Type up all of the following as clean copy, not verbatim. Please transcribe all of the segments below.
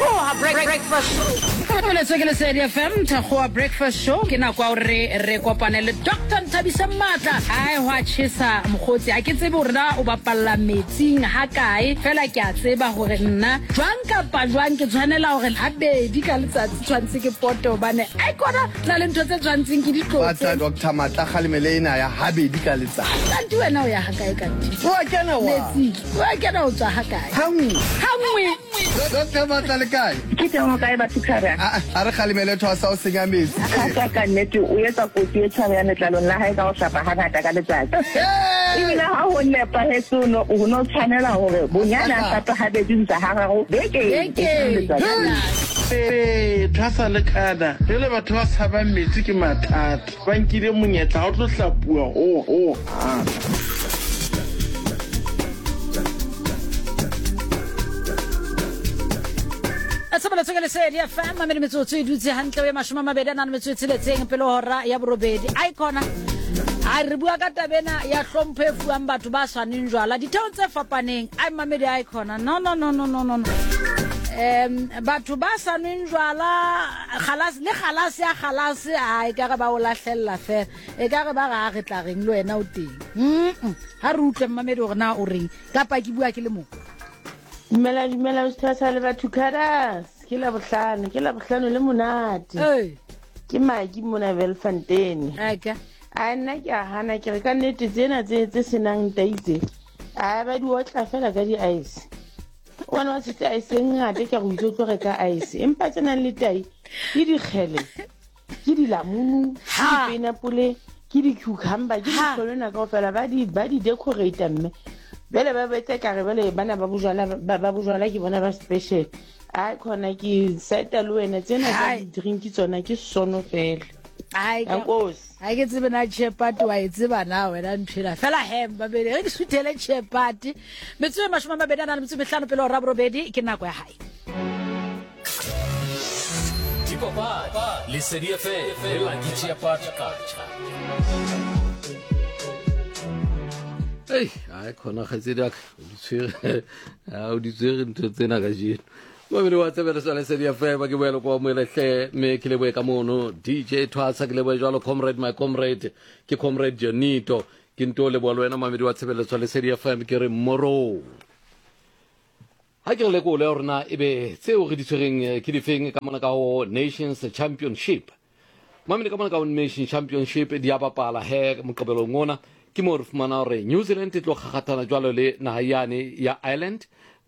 Breakfast show. Let's take a say FM to breakfast show. Kina kwa re kopane le Dr. Nthabisa Matla. Ai wa tshisa mkhotsi a ke tsebe rena o bapalla metsing ha kae fela ke a tseba hore nna jwang kapa jwang ke tshwanela hore habedi ka letsatsi tshwantse ke poto bane ai kona tla le ntho tse tshwantseng ke ditlotse. Batla Dr. Matla khalimele ena ya habedi ka letsatsi. Kanti wena o ya ha kae kanti? Wa kena o tswa ha kae? Hangwe. Dr. Matla le kae? Ke teng kae ba tshikara. A re khalimele tho sa o senya metsi. Ka nnete o etsa kotsi e tshware ya letlalong la hae ka o hlapa hangata ka letsatsi. Ebile ha ho nepa hesono o no tshwanela hore bonyana hlapa habedi ntsa hararo beke. Thasa le kada re le batho ba tshabang metsi ke mathata ba nkile monyetla o tlo hlapua ho Asabala tsogele se dia fama me metsotso e dutse hantle we mashoma mabedi ana metsotso le tseng pele hora ya borobedi icona a re bua ka tabena ya hlomphe fuang batho ba swaneng jwala ditheo tse fapaneng ai mamedi icona no batho ba swaneng jwala khalas ai ka ga ba o lahlella fe e ka ga ba ga tla reng le wena o teng ha re utlwe mamedi hore na o reng ka pa ke bua ke le mo Dumela o tshwasa le batho karas ke la bohlano le monate ke maki mona Velfontein a nna ke a hana ke re ka nnete tsena tse senang taitse a ba di otla fela ka di ice wana wa se ice ngate ke go itse re ka ice empa tsena le tai ke di khele ke di lamunu ke pineapple ke di cucumber ke di solona ka fela ba di decorate mme bele ba betse ka re bele bana ba bojala ke bona ba special ai khona ke seta le wena tsena tsa drink tsona ke sono fela ai ke tsebe na chepati wa itseba na wena nthila fela hemba bele re suthele chepati metswe mashoma mabedi ana metswe mehlano pele hora borobedi ke nako ya hae Papa, le serie fe la dice a parte calcia. Hey, ai khona khatsedi ka o di tsere ntho tsena ka jeno mo bile wa tsebela sala se dia fe ba ke boelo kwa mo le hle me ke le boe ka mono DJ Thwasa ke le boe jalo comrade my comrade ke comrade Jonito ke nto le boelo wena mamedi wa tsebela sala se dia fe ke re moro ha ke le go le rena ebe tseo re di tsereng ke di feng ka mona ka o Nations Championship mamedi ka mona ka o Nations Championship di apapala he mo kabelo ngona ke mo re fumana hore New Zealand e tlo kgagatana jwalo le nahayane ya Ireland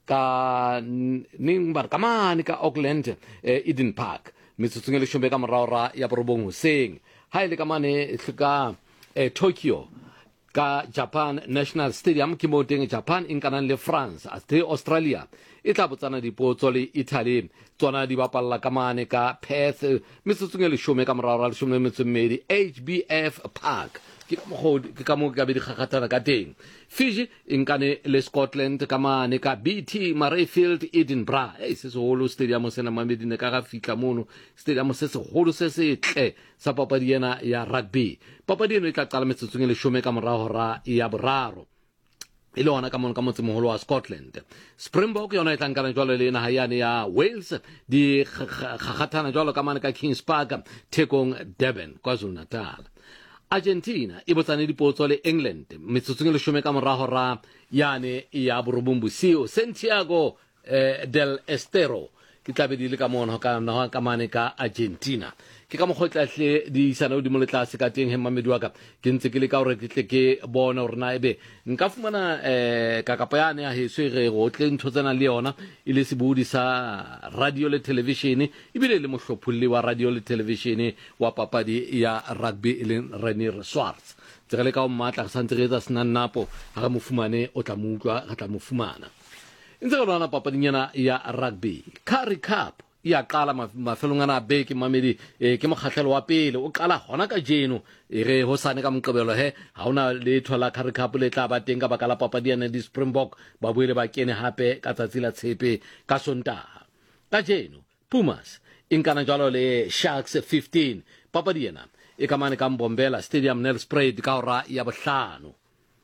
ka ning ka mane ka Auckland Eden Park metsotso le shombe ka morara ya borobong hoseng ha ile ka mane ka Tokyo ka Japan National Stadium ke mo teng Japan inkanang le France Australia e tla botsana dipotso le Italy tsona di bapalla ka mane ka Perth metsotso le shome ka morara le shome metsomedi HBF Park ke mo ka be di kgagatana ka teng Fiji inkane le Scotland ka mane ka BT Murrayfield Edinburgh se holo stadium sena mamedi ne ka ga fitla mono stadium se holo se tle sa papadi ena ya rugby papadi eno e tla qala metsotso le shome ka morago ra ya boraro ile ona ka motse moholo wa Scotland Springbok yona e tlankana jwalo le nahayane ya Wales di kgagatana jwalo ka mane ka Kings Park tekong Durban KwaZulu-Natal Argentina e botsane dipotso le England metsotso le shome ka morago ra yane ya borobombusiu Santiago del Estero ke tlabe di le ka mona ka mane ka Argentina ke ka mogotlahle di isana di moletla se ka teng he mamedi wa ka ke ntse ke le ka hore ke tle ke bona hore na ebe nka fumana ka kapayane ya heso re go tle ntho tsena le yona ile se budi sa radio le television ibile le mohlophulli wa radio le television wa papadi ya rugby le Renier Swarts tsele ka o matla sa ntse re tsa sna napo ga mo fumane o tla mo utlwa ga tla mo fumana ntse go lona papadinyana ya rugby Currie Cup ya qala mafelongana beke mamedi ke mokgahlelo wa pele o qala hona ka jeno re hosane ka moqebelo he ha ona le thola Currie Cup le tla ba teng ka bakala papadi ya di Springbok ba boele ba kene hape ka tsatsi la tshepe ka Sontaga ka jeno Pumas inkana jalo le Sharks 15 papadi ena e ka mane ka Mbombela Stadium Nelspruit ka ora ya bohlano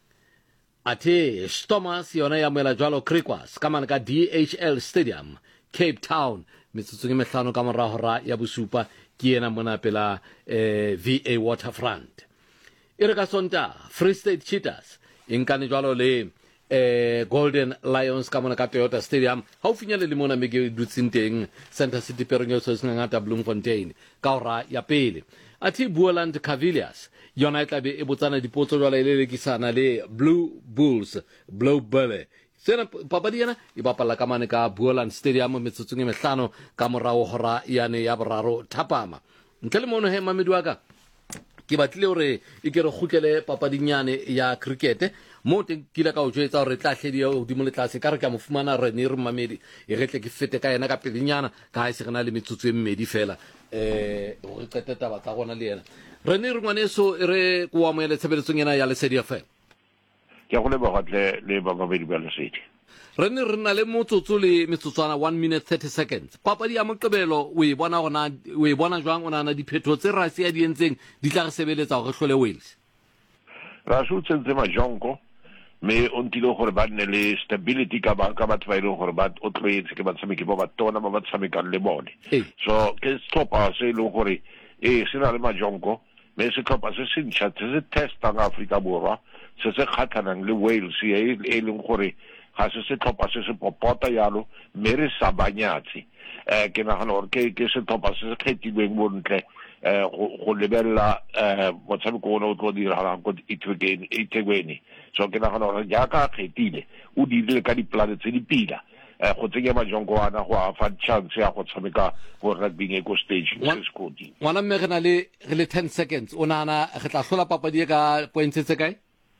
ate Stormers yona ya mela jalo Griquas ka mane ka DHL Stadium Cape Town metsotso ke mehlano ka morago ra ya bosupa ke ena mona pela VA Waterfront e re ka sonta Free State Cheetahs inkane jwalo le Golden Lions ka mona ka Toyota Stadium haufinyane le mona meke dutseng teng Center City Perong so se ngata Bloemfontein ka ora ya pele athi Boland Cavaliers yona tla be e botsana dipotso jwala ile le kisana le Blue Bulls Blue Bulls sena papadi yana e bapala ka mane ka Boland Stadium metsotso e mehlano ka morao hora yane ya boraro thapama ntle le mono he mamedi wa ka ke batlile hore e ke re khutlele papadinyane ya cricket mo te kila ka o jwetsa hore tla hledi o dimo le tlase ka re ka mofumana re ne re mamedi e retle ke fete ka yena ka pedinyana ka ha se rena le metsotso e mmedi fela o qeta taba tsa gona le yena re ne re ngwaneso re go wa moele tshebeletsong yena ya Lesedi FM ke go le bogatle le ba babedi ba Lesedi re ne re na le motsotso le metsotswana 1 minute 30 seconds papadi ya moqebelo o e bona jwang ona na diphetho tse ra se ya di entseng di tla re sebeletsa go hlole Wales ra sutse majonko me on tilo gore ba nne le stability ka batho ba ile gore ba o tloetse ke ba tshameki ba tona ba tshamekang le bone so ke stopper se ile gore se na le majonko me se tlhopha se sentšha se testa ga Afrika Borwa se kgathanang le Wales e leng gore ga se tlhopha se popota yalo me re sa banyatse ke nagana gore ke se tlhopha se kgethilweng bontle go lebella motshameko ona o tlo dira go Itegweni so ke nagana gore jaaka kgethile o dirile ka diplane tse di pila go tsenya majongo ana go a fa chance ya go tshameka go rugby e go stage se skodi ngwana mme re na le 10 seconds o nana re tla hlola papadi ka points tse kae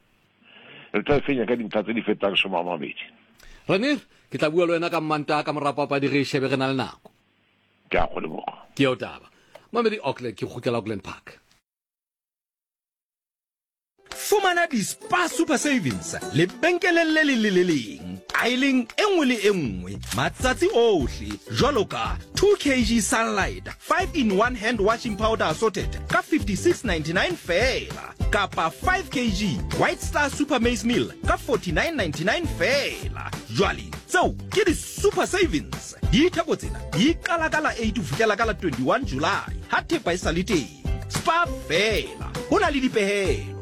re tla fenya ka dintlha tse di fetang somamabedi Ranir ke tla bua le wena ka mmanta ka morapa papadi re shebe re na le nako ke a go leboga ke o taba mamedi Auckland ke khutlela Auckland Park Fumana di Spa Super Savings le benkeleng le leng aileng engwe le engwe matsatsi ohle jwalo ka 2 kg Sunlight 5 in 1 hand washing powder assorted ka 56.99 fela kapa 5 kg White Star Super Maize Meal ka 49.99 fela jwale tseo ke di Super Savings di theko tsena di kala kala 8 to fihlela kala 21 July ha thepa e sale teng Spa fela hona le dipehelo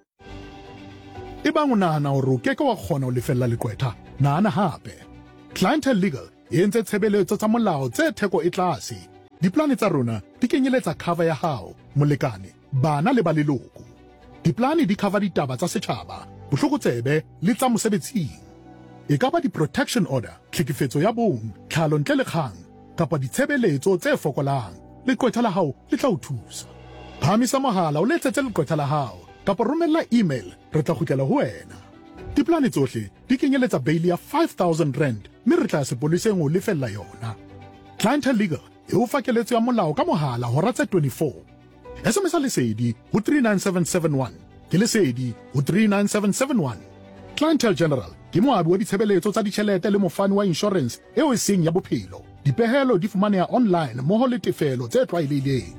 e bang o nahana hore o keke wa kgona ho lefella lekwetha nahana hape Clientele Legal e entse tshebeletso tsa molao tse theko e tlase diplane tsa rona di kenyeletsa cover ya hao molekane bana le ba leloko diplane di cover ditaba tsa setjhaba bohlokotsebe le tsa mosebetsing e ka ba di-protection order tlhekefetso ya bong tlhalo ntle le kgang kapa ditshebeletso tse fokolang lekwetha la hao le tla o thusa phamisa mohala o letsetse lekwetha la hao kapa romella email re tla kgutlela ho wena diplane tsohle di kenyeletsa bail ya 5,000 rand mme re tla sepoliseng o lefella yona Clientele Legal e o fakeletso ya molao ka mohala hora tse 24 SMS lesedi ho 39771 ke lesedi ho 39771 Clientele General ke moabi wa ditshebeletso tsa ditjhelete le mofani wa insurance eo e seng ya bophelo dipehelo di fumaneha online mmoho le tefelo tse tlwaelehileng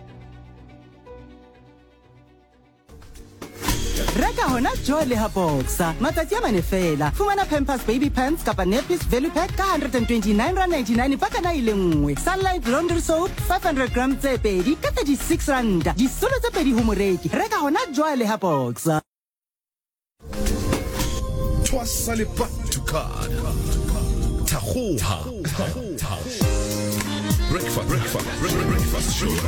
Reka hona jwale ha Boxer matsatsi a mane fela fumana Pampers Baby Pants kapa Nappies Value Pack ka 129.99 paka na ile nngwe Sunlight Laundry Soap 500 grams tse pedi ka 36 rand disolo tse pedi ho moreki reka hona jwale ha Boxer Twasa le back to card Breakfast show